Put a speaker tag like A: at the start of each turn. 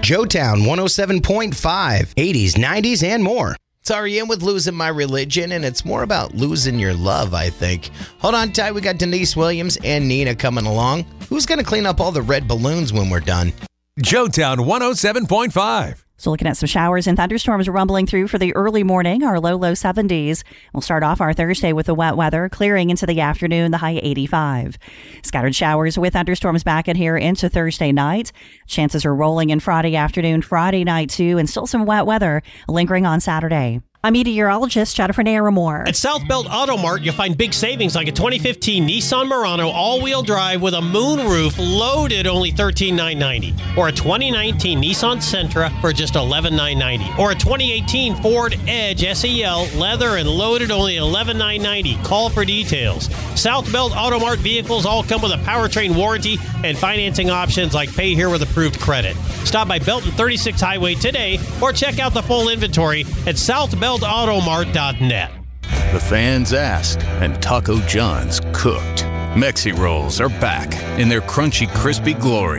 A: Joetown 107.5, 80s, 90s, and more.
B: It's REM with Losing My Religion, and it's more about losing your love, I think. Hold on tight, we got Denise Williams and Nina coming along. Who's going to clean up all the red balloons when we're done?
C: Joetown 107.5.
D: So looking at some showers and thunderstorms rumbling through for the early morning, our low 70s. We'll start off our Thursday with the wet weather, clearing into the afternoon, the high 85. Scattered showers with thunderstorms back in here into Thursday night. Chances are rolling in Friday afternoon, Friday night too, and still some wet weather lingering on Saturday. I'm meteorologist Jennifer Naramore.
E: At South Belt Auto Mart, you'll find big savings like a 2015 Nissan Murano all-wheel drive with a moonroof loaded only $13,990. Or a 2019 Nissan Sentra for just $11,990. Or a 2018 Ford Edge SEL leather and loaded only $11,990. Call for details. South Belt Auto Mart vehicles all come with a powertrain warranty and financing options like pay here with approved credit. Stop by Belton 36 Highway today or check out the full inventory at southbeltautomart.net.
F: The fans asked, and Taco John's cooked. Mexi Rolls are back in their crunchy, crispy glory.